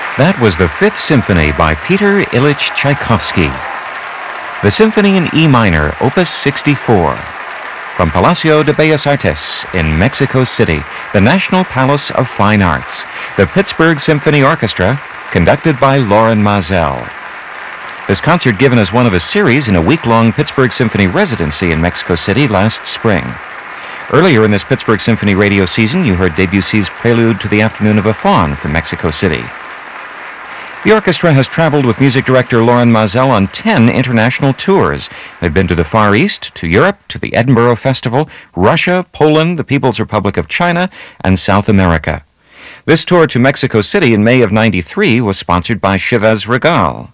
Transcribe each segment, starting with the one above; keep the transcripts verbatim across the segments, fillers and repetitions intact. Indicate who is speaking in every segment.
Speaker 1: That was the Fifth Symphony by Peter Ilyich Tchaikovsky. The Symphony in E minor, Opus sixty-four. From Palacio de Bellas Artes in Mexico City, the National Palace of Fine Arts, the Pittsburgh Symphony Orchestra, conducted by Loren Maazel. This concert given as one of a series in a week-long Pittsburgh Symphony residency in Mexico City last spring. Earlier in this Pittsburgh Symphony radio season, you heard Debussy's Prelude to the Afternoon of a Faun from Mexico City. The orchestra has traveled with music director Loren Maazel on ten international tours. They've been to the Far East, to Europe, to the Edinburgh Festival, Russia, Poland, the People's Republic of China, and South America. This tour to Mexico City in May of ninety-three was sponsored by Chivas Regal.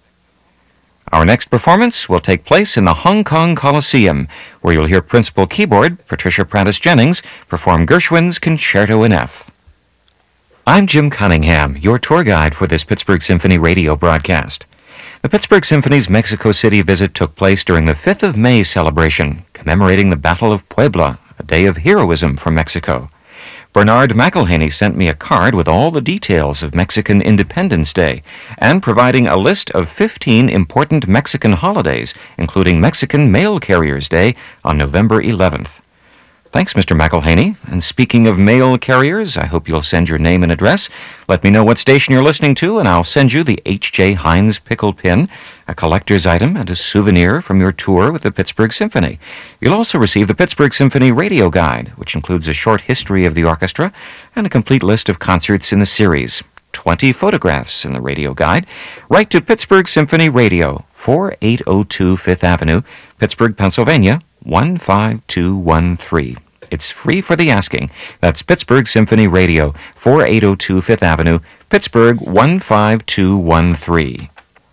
Speaker 1: Our next performance will take place in the Hong Kong Coliseum, where you'll hear principal keyboard Patricia Prattis-Jennings perform Gershwin's Concerto in F. I'm Jim Cunningham, your tour guide for this Pittsburgh Symphony radio broadcast. The Pittsburgh Symphony's Mexico City visit took place during the fifth of May celebration, commemorating the Battle of Puebla, a day of heroism for Mexico. Bernard McElhaney sent me a card with all the details of Mexican Independence Day and providing a list of fifteen important Mexican holidays, including Mexican Mail Carriers Day on November eleventh. Thanks, Mister McElhaney. And speaking of mail carriers, I hope you'll send your name and address. Let me know what station you're listening to, and I'll send you the H J Heinz pickle pin, a collector's item, and a souvenir from your tour with the Pittsburgh Symphony. You'll also receive the Pittsburgh Symphony Radio Guide, which includes a short history of the orchestra and a complete list of concerts in the series. twenty photographs in the radio guide. Write to Pittsburgh Symphony Radio, forty-eight oh two Fifth Avenue, Pittsburgh, Pennsylvania, one five two one three. It's free for the asking. That's Pittsburgh Symphony Radio, forty-eight oh two Fifth Avenue, Pittsburgh, one five two one three.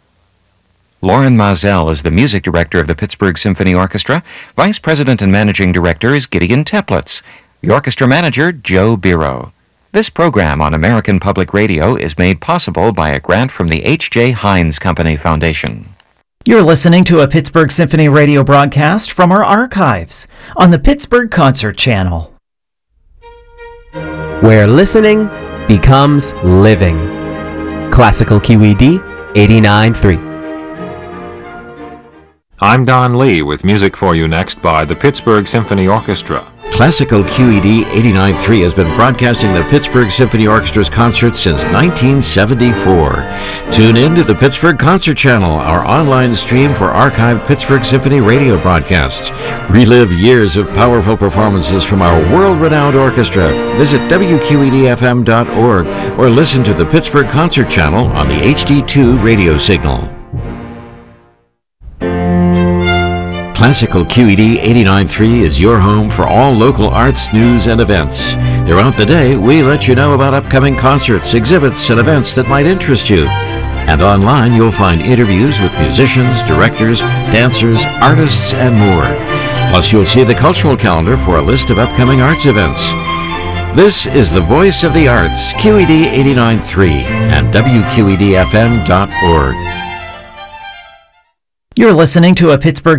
Speaker 1: Loren Maazel is the music director of the Pittsburgh Symphony Orchestra. Vice President and Managing Director is Gideon Teplitz. The orchestra manager, Joe Biro. This program on American Public Radio is made possible by a grant from the H J Heinz Company Foundation.
Speaker 2: You're listening to a Pittsburgh Symphony radio broadcast from our archives on the Pittsburgh Concert Channel,
Speaker 3: where listening becomes living. Classical Q E D eighty-nine point three.
Speaker 1: I'm Don Lee with music for you next by the Pittsburgh Symphony Orchestra.
Speaker 4: Classical Q E D eighty-nine point three has been broadcasting the Pittsburgh Symphony Orchestra's concerts since nineteen seventy-four. Tune in to the Pittsburgh Concert Channel, our online stream for archived Pittsburgh Symphony radio broadcasts. Relive years of powerful performances from our world-renowned orchestra. Visit W Q E D F M dot org or listen to the Pittsburgh Concert Channel on the H D two radio signal. Classical Q E D eighty-nine point three is your home for all local arts, news, and events. Throughout the day, we let you know about upcoming concerts, exhibits, and events that might interest you. And online, you'll find interviews with musicians, directors, dancers, artists, and more. Plus, you'll see the cultural calendar for a list of upcoming arts events. This is the Voice of the Arts, Q E D eighty-nine point three, and W Q E D F M dot org.
Speaker 2: You're listening to a Pittsburgh